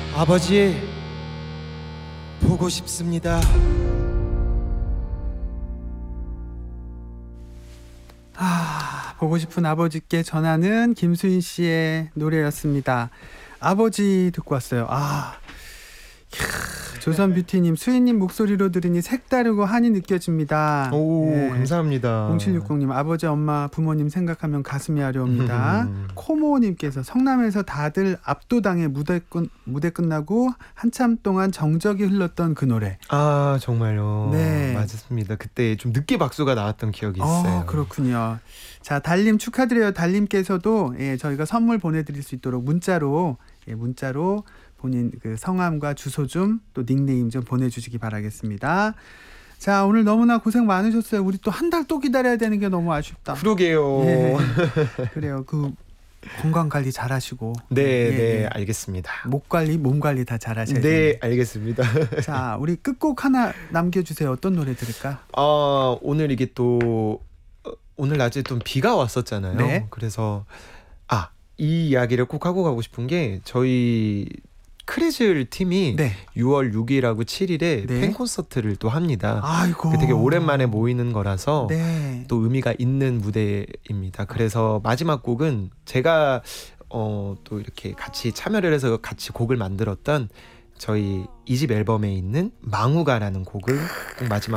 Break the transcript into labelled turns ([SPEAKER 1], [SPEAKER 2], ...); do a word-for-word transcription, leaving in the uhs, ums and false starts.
[SPEAKER 1] 아버지, 보고 싶습니다.
[SPEAKER 2] 아, 보고 싶은 아버지께 전하는 김수인 씨의 노래였습니다. 아버지 듣고 왔어요. 아, 캬, 조선 뷰티님, 수인님 목소리로 들으니 색다르고 한이 느껴집니다.
[SPEAKER 1] 오,
[SPEAKER 2] 예.
[SPEAKER 1] 감사합니다.
[SPEAKER 2] 공칠육공님, 아버지, 엄마, 부모님 생각하면 가슴이 아려옵니다. 코모님께서 성남에서 다들 압도당해 무대, 끝, 무대 끝나고 한참 동안 정적이 흘렀던 그 노래.
[SPEAKER 1] 아, 정말요.
[SPEAKER 2] 네.
[SPEAKER 1] 맞습니다. 그때 좀 늦게 박수가 나왔던 기억이 있어요.
[SPEAKER 2] 어, 그렇군요. 자, 달님 축하드려요. 달님께서도 예, 저희가 선물 보내드릴 수 있도록 문자로 예, 문자로 본인 그 성함과 주소 좀 또 닉네임 좀 보내주시기 바라겠습니다. 자, 오늘 너무나 고생 많으셨어요. 우리 또 한 달 또 기다려야 되는 게 너무 아쉽다.
[SPEAKER 1] 그러게요.
[SPEAKER 2] 예. 그래요. 그 건강 관리 잘 하시고.
[SPEAKER 1] 네,
[SPEAKER 2] 예,
[SPEAKER 1] 네,
[SPEAKER 2] 예.
[SPEAKER 1] 알겠습니다.
[SPEAKER 2] 목 관리, 몸 관리 다 잘 하셔야 돼요.
[SPEAKER 1] 네, 알겠습니다.
[SPEAKER 2] 자, 우리 끝곡 하나 남겨주세요. 어떤 노래 들을까?
[SPEAKER 1] 어, 오늘 이게 또 어, 오늘 낮에 좀 비가 왔었잖아요.
[SPEAKER 2] 네.
[SPEAKER 1] 그래서 아, 이 이야기를 꼭 하고 가고 싶은 게 저희 크레즐 팀이
[SPEAKER 2] 네.
[SPEAKER 1] 유월 육일하고 칠일에
[SPEAKER 2] 네.
[SPEAKER 1] 팬 콘서트를 또 합니다.
[SPEAKER 2] 아이고.
[SPEAKER 1] 그 되게 오랜만에 모이는 거라서
[SPEAKER 2] 네.
[SPEAKER 1] 또 의미가 있는 무대입니다. 그래서 마지막 곡은 제가 어, 또 이렇게 같이 참여를 해서 같이 곡을 만들었던 저희 이 집 앨범에 있는 망우가라는 곡을 꼭 마지막